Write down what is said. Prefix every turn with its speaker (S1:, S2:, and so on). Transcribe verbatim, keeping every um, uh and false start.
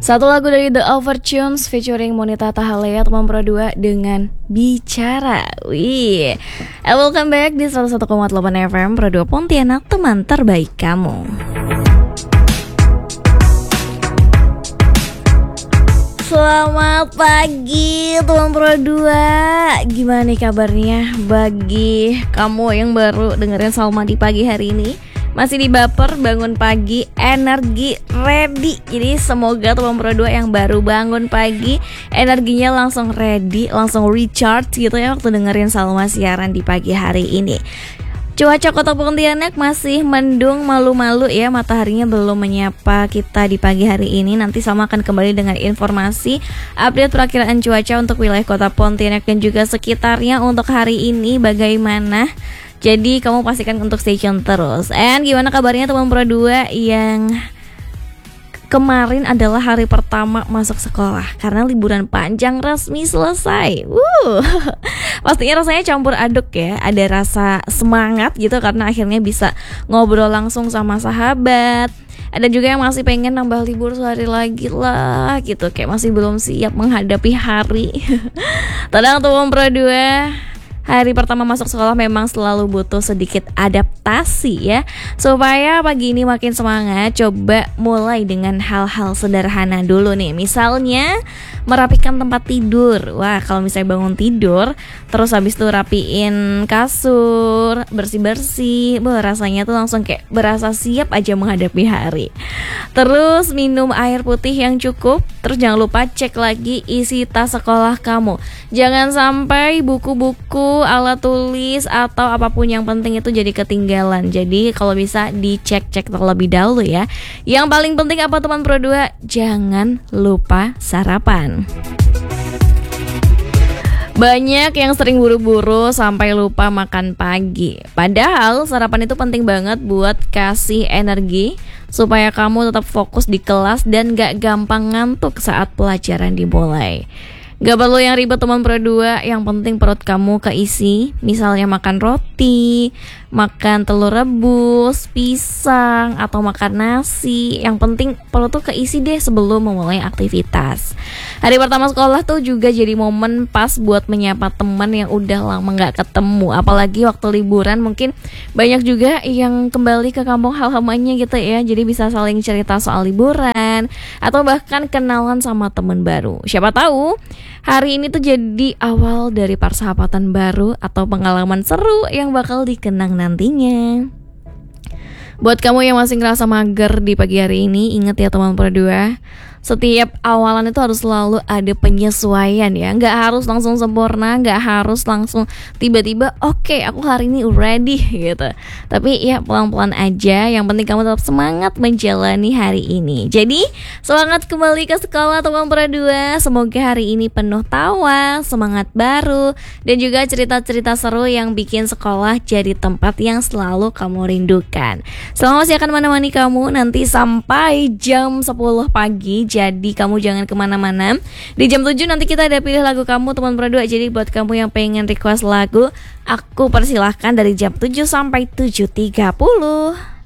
S1: Satu lagu dari The Overtunes featuring Monita Tahalea teman Pro dua dengan Bicara. Wih, eh, welcome back di seratus satu koma delapan F M Pro dua Pontianak, teman terbaik kamu. Selamat pagi teman Pro dua. Gimana nih kabarnya bagi kamu yang baru dengerin Salma di pagi hari ini? Masih di baper, bangun pagi, energi, ready. Jadi semoga teman Pro dua yang baru bangun pagi energinya langsung ready, langsung recharge gitu ya waktu dengerin Salma siaran di pagi hari ini. Cuaca Kota Pontianak masih mendung, malu-malu ya, mataharinya belum menyapa kita di pagi hari ini. Nanti Salma akan kembali dengan informasi update perakiraan cuaca untuk wilayah Kota Pontianak dan juga sekitarnya untuk hari ini bagaimana. Jadi kamu pastikan untuk stay tune terus. And gimana kabarnya teman Pro dua yang kemarin adalah hari pertama masuk sekolah karena liburan panjang resmi selesai. Wuh. Pastinya rasanya campur aduk ya. Ada rasa semangat gitu karena akhirnya bisa ngobrol langsung sama sahabat. Ada juga yang masih pengen nambah libur sehari lagi lah gitu, kayak masih belum siap menghadapi hari. Tenang teman Pro dua, hari pertama masuk sekolah memang selalu butuh sedikit adaptasi ya. Supaya pagi ini makin semangat, coba mulai dengan hal-hal sederhana dulu nih. Misalnya merapikan tempat tidur. Wah, kalau misalnya bangun tidur terus habis itu rapiin kasur, bersih-bersih, wah, rasanya tuh langsung kayak berasa siap aja menghadapi hari. Terus minum air putih yang cukup. Terus jangan lupa cek lagi isi tas sekolah kamu. Jangan sampai buku-buku, alat tulis atau apapun yang penting itu jadi ketinggalan. Jadi kalau bisa dicek-cek terlebih dahulu ya. Yang paling penting apa teman Pro dua? Jangan lupa sarapan. Banyak yang sering buru-buru sampai lupa makan pagi. Padahal sarapan itu penting banget buat kasih energi supaya kamu tetap fokus di kelas dan gak gampang ngantuk saat pelajaran dimulai. Gak perlu yang ribet teman Pro dua, yang penting perut kamu keisi. Misalnya makan roti, makan telur rebus, pisang, atau makan nasi. Yang penting perut tuh keisi deh sebelum memulai aktivitas. Hari pertama sekolah tuh juga jadi momen pas buat menyapa teman yang udah lama gak ketemu. Apalagi waktu liburan mungkin banyak juga yang kembali ke kampung halamannya gitu ya. Jadi bisa saling cerita soal liburan atau bahkan kenalan sama teman baru. Siapa tahu hari ini tuh jadi awal dari persahabatan baru atau pengalaman seru yang bakal dikenang nantinya. Buat kamu yang masih ngerasa mager di pagi hari ini, ingat ya teman Pro dua, setiap awalan itu harus selalu ada penyesuaian ya. Gak harus langsung sempurna, gak harus langsung tiba-tiba oke okay, aku hari ini ready gitu. Tapi ya pelan-pelan aja, yang penting kamu tetap semangat menjalani hari ini. Jadi semangat kembali ke sekolah teman Pro dua. Semoga hari ini penuh tawa, semangat baru, dan juga cerita-cerita seru yang bikin sekolah jadi tempat yang selalu kamu rindukan. Selama masih akan menemani kamu nanti sampai jam sepuluh pagi. Jadi kamu jangan kemana-mana. Di jam tujuh nanti kita ada pilih lagu kamu teman Pro dua. Jadi buat kamu yang pengen request lagu, aku persilahkan dari jam tujuh sampai tujuh tiga puluh.